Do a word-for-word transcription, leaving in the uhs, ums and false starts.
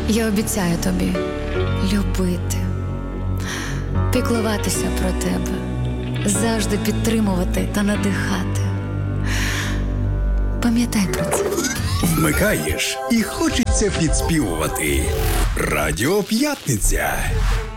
Я обіцяю тобі любити, піклуватися про тебе, завжди підтримувати та надихати. Пам'ятай про це. Вмикаєш і хочеться підспівувати. Радіо П'ятниця.